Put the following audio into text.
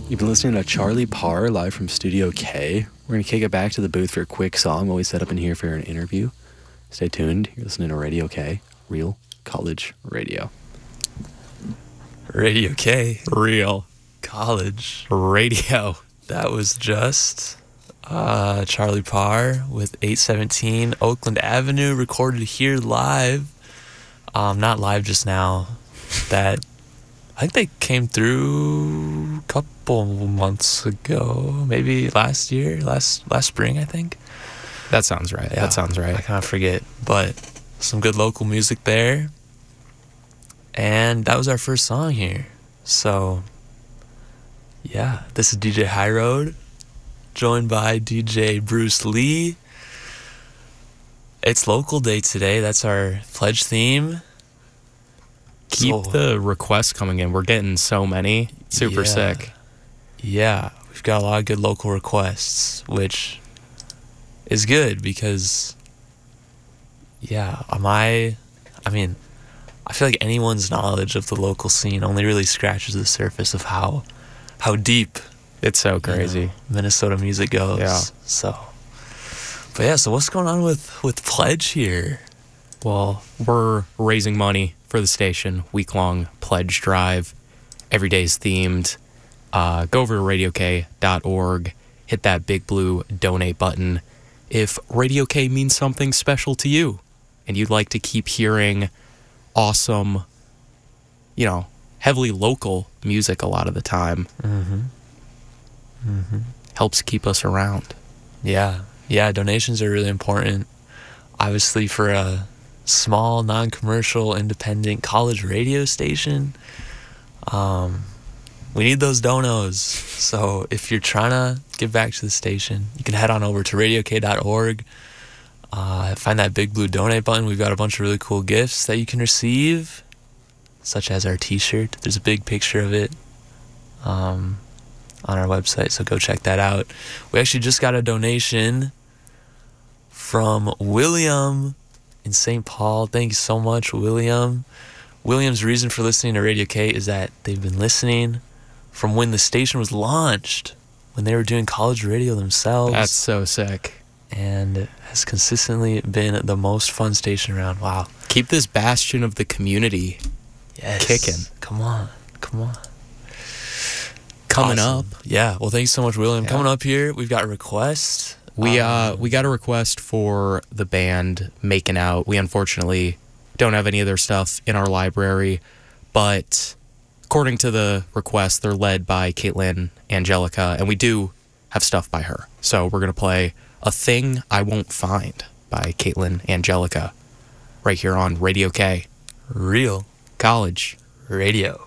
You've been listening to Charlie Parr live from Studio K. We're going to kick it back to the booth for a quick song while we set up in here for an interview. Stay tuned. You're listening to Radio K, Real College Radio. Radio K, Real College Radio. That was just Charlie Parr with 817 Oakland Avenue, recorded here live. Not live just now. That I think they came through a couple months ago, maybe last year, last spring, I think. That sounds right. Yeah, that sounds right. I kind of forget, but some good local music there. And that was our first song here. So, yeah, this is DJ High Road, joined by DJ Bruce Lee. It's Local Day today. That's our pledge theme. Keep the requests coming in. We're getting so many. Super sick. Yeah, we've got a lot of good local requests, which is good because, yeah, I feel like anyone's knowledge of the local scene only really scratches the surface of how deep it's so crazy Minnesota music goes. Yeah. So what's going on with Pledge here? Well, we're raising money for the station, week-long pledge drive. Every day is themed. Go over to radiok.org, hit that big blue donate button. If Radio K means something special to you and you'd like to keep hearing awesome, heavily local music a lot of the time, helps keep us around. Yeah, donations are really important. Obviously, for a small, non-commercial, independent college radio station, we need those donos. So if you're trying to give back to the station, you can head on over to radiok.org, find that big blue donate button. We've got a bunch of really cool gifts that you can receive, such as our t-shirt. There's a big picture of it on our website, so go check that out. We actually just got a donation from William in St. Paul. Thank you so much, William. William's reason for listening to Radio K is that they've been listening from when the station was launched, when they were doing college radio themselves. That's so sick. And has consistently been the most fun station around. Wow. Keep this bastion of the community kicking. Come on. Coming awesome. up. Yeah, well, thank you so much, William. Yeah. Coming up here, we've got a request. We got a request for the band Making Out. We unfortunately don't have any of their stuff in our library, but according to the request, they're led by Caitlin Angelica, and we do have stuff by her. So we're going to play A Thing I Won't Find by Caitlin Angelica right here on Radio K. Real College Radio.